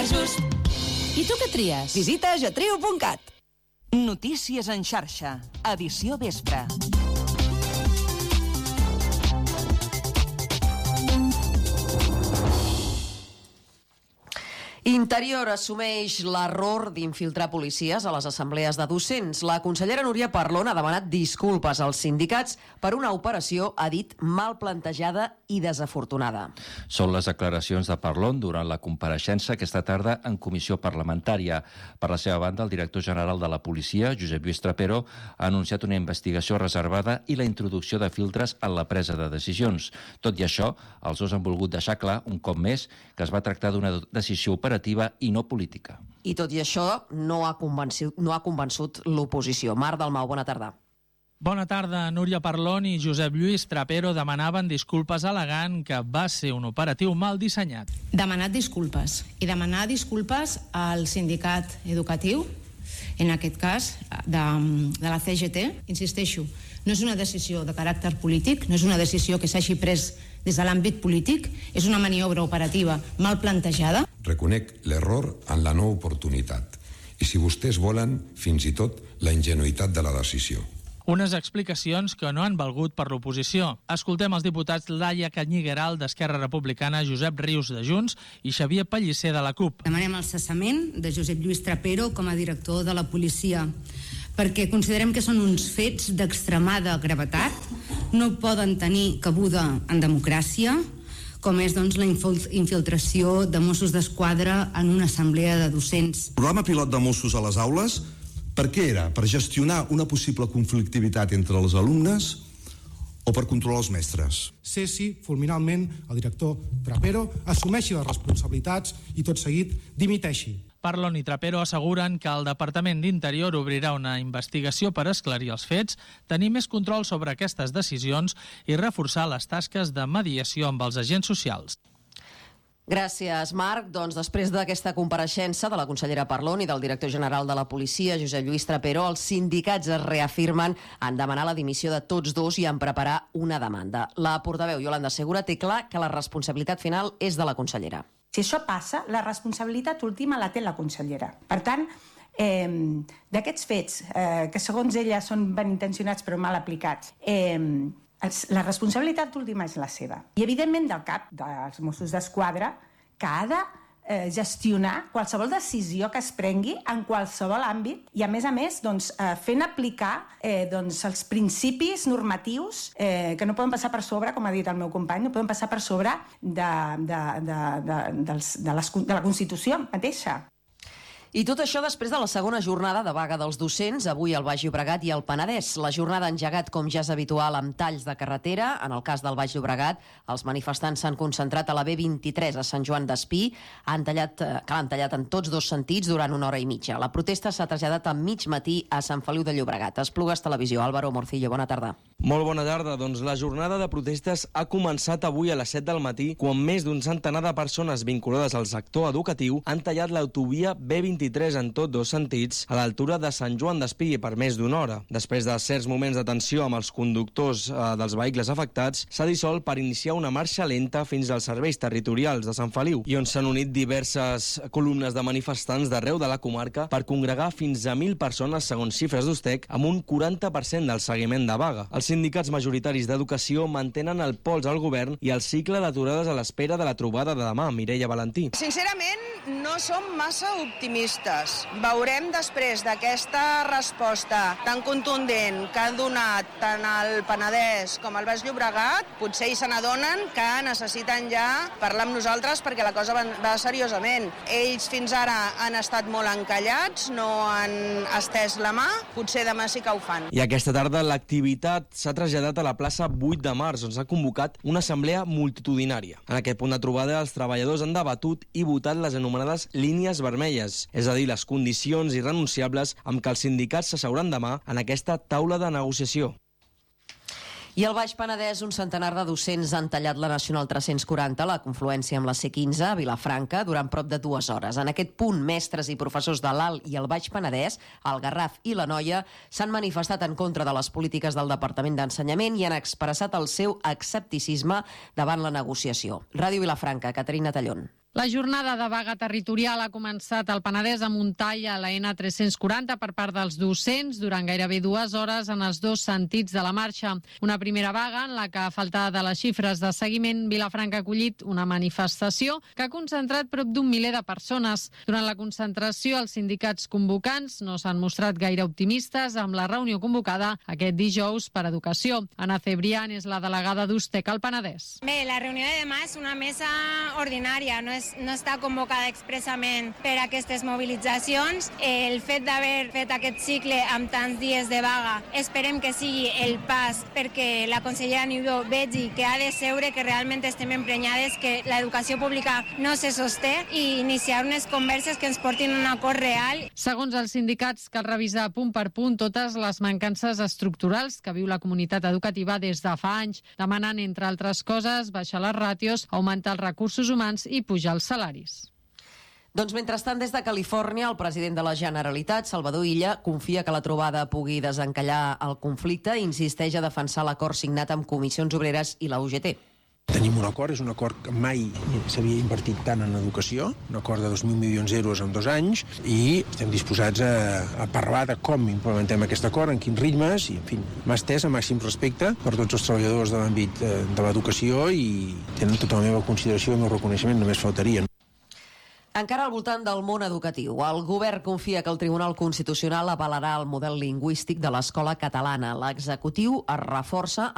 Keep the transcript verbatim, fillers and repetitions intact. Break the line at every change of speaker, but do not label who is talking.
just. I tu què tries?
Visita getriu punt cat.
Notícies en xarxa, edició vespre.
Interior assumeix l'error d'infiltrar policies a les assemblees de docents. La consellera Núria Parlon ha demanat disculpes als sindicats per una operació, ha dit, mal plantejada i desafortunada.
Són les declaracions de Parlon durant la compareixença aquesta tarda en comissió parlamentària. Per la seva banda, el director general de la policia, Josep Lluís Trapero, ha anunciat una investigació reservada i la introducció de filtres en la presa de decisions. Tot i això, els dos han volgut deixar clar, un cop més, que es va tractar d'una decisió operativa i no política.
I tot i això, no ha convençut, no ha convençut l'oposició. Marc Dalmau, bona tarda.
Bona tarda. Núria Parlon i Josep Lluís Trapero demanaven disculpes al·legant que va ser un operatiu mal dissenyat.
Demanat disculpes. I demanar disculpes al sindicat educatiu, en aquest cas de, de la C G T. Insisteixo, no és una decisió de caràcter polític, no és una decisió que s'hagi pres des de l'àmbit polític, és una maniobra operativa mal plantejada.
Reconec l'error en la no oportunitat i, si vostès volen, fins i tot la ingenuïtat de la decisió.
Unes explicacions que no han valgut per l'oposició. Escoltem els diputats Laia Canyigueral d'Esquerra Republicana, Josep Rius de Junts i Xavier Pellicer de la CUP.
Demanem el cessament de Josep Lluís Trapero com a director de la policia, perquè considerem que són uns fets d'extremada gravetat, no poden tenir cabuda en democràcia, com és doncs, la infiltració de Mossos d'Esquadra en una assemblea de docents.
El programa pilot de Mossos a les aules, per què era? Per gestionar una possible conflictivitat entre els alumnes o per controlar els mestres?
Cessi fulminalment el director Trapero, assumeixi les responsabilitats i tot seguit dimiteixi.
Parlon i Trapero asseguren que el Departament d'Interior obrirà una investigació per esclarir els fets, tenir més control sobre aquestes decisions i reforçar les tasques de mediació amb els agents socials.
Gràcies, Marc. Doncs després d'aquesta compareixença de la consellera Parlon i del director general de la policia, Josep Lluís Trapero, els sindicats es reafirmen en demanar la dimissió de tots dos i en preparar una demanda. La portaveu Iolanda Segura té clar que la responsabilitat final és de la consellera.
Si això passa, la responsabilitat última la té la consellera. Per tant, eh, d'aquests fets, eh, que segons ella són ben intencionats però mal aplicats, eh, la responsabilitat última és la seva. I, evidentment, del cap dels Mossos d'Esquadra, que ha de eh, gestionar qualsevol decisió que es prengui en qualsevol àmbit i, a més a més, doncs, eh, fent aplicar eh, doncs, els principis normatius eh, que no poden passar per sobre, com ha dit el meu company, no poden passar per sobre de, de, de, de, dels, de, les, de la Constitució mateixa.
I tot això després de la segona jornada de vaga dels docents, avui al Baix Llobregat i al Penedès. La jornada ha engegat, com ja és habitual, amb talls de carretera. En el cas del Baix Llobregat, els manifestants s'han concentrat a la B vint-i-tres a Sant Joan d'Espí, han tallat, que l'han tallat en tots dos sentits durant una hora i mitja. La protesta s'ha traslladat a mig matí a Sant Feliu de Llobregat. Esplugues Televisió. Álvaro Morcillo, bona tarda.
Molt bona tarda. Doncs la jornada de protestes ha començat avui a les set del matí, quan més d'un centenar de persones vinculades al sector educatiu han tallat l'autovia B vint-i-tres en tots dos sentits a l'altura de Sant Joan d'Espí per més d'una hora. Després de certs moments de tensió amb els conductors eh, dels vehicles afectats, s'ha dissolt per iniciar una marxa lenta fins als serveis territorials de Sant Feliu, i on s'han unit diverses columnes de manifestants d'arreu de la comarca per congregar fins a mil persones, segons xifres d'Ustec, amb un quaranta per cent del seguiment de vaga. Els sindicats majoritaris d'educació mantenen el pols al govern i el cicle d'aturades a l'espera de la trobada de demà. Mireia Valentí.
Sincerament, no som massa optimistes. Veurem després d'aquesta resposta tan contundent que han donat tant el Penedès com el Baix Llobregat, potser hi se n'adonen que necessiten ja parlar amb nosaltres perquè la cosa va, va seriosament. Ells fins ara han estat molt encallats, no han estès la mà, potser demà sí que ho fan.
I aquesta tarda l'activitat s'ha traslladat a la plaça vuit de març, on s'ha convocat una assemblea multitudinària. En aquest punt de trobada, els treballadors han debatut i votat les anomenades línies vermelles, és a dir, les condicions irrenunciables amb què els sindicats s'asseuran demà en aquesta taula de negociació.
I al Baix Penedès, un centenar de docents han tallat la Nacional tres-cents quaranta, la confluència amb la C quinze a Vilafranca, durant prop de dues hores. En aquest punt, mestres i professors de l'Alt i el Baix Penedès, el Garraf i l'Anoia, s'han manifestat en contra de les polítiques del Departament d'Ensenyament i han expressat el seu escepticisme davant la negociació. Ràdio Vilafranca, Caterina Tallón.
La jornada de vaga territorial ha començat al Penedès amb un tall a la ena tres-cents quaranta per part dels docents durant gairebé dues hores en els dos sentits de la marxa. Una primera vaga en la que, a falta de les xifres de seguiment, Vilafranca ha acollit una manifestació que ha concentrat prop d'un miler de persones. Durant la concentració, els sindicats convocants no s'han mostrat gaire optimistes amb la reunió convocada aquest dijous per Educació. Ana Cebrián és la delegada d'Ustec al Penedès.
Bé, la reunió de demà és una mesa ordinària, no és no està convocada expressament per a aquestes mobilitzacions. El fet d'haver fet aquest cicle amb tants dies de vaga esperem que sigui el pas perquè la consellera Niubó vegi que ha de seure, que realment estem emprenyades, que l'educació pública no se sosté i iniciar unes converses que ens portin a un acord real.
Segons els sindicats, cal revisar punt per punt totes les mancances estructurals que viu la comunitat educativa des de fa anys, demanant, entre altres coses, baixar les ràtios, augmentar els recursos humans i pujar els salaris.
Doncs mentrestant, des de Califòrnia, el president de la Generalitat, Salvador Illa, confia que la trobada pugui desencallar el conflicte i insisteix a defensar l'acord signat amb Comissions Obreres i la U G T.
Tenim un acord, és un acord que mai s'havia invertit tant en educació, un acord de dos mil milions d'euros en dos anys, i estem disposats a, a parlar de com implementem aquest acord, en quins ritmes, i, en fi, m'ha estès a màxim respecte per tots els treballadors de l'àmbit de l'educació i tenen tota la meva consideració i el meu reconeixement, només faltarien.
Encara al voltant del món educatiu, el govern confia que el Tribunal Constitucional avalarà el model lingüístic de l'escola catalana. L'executiu es reforça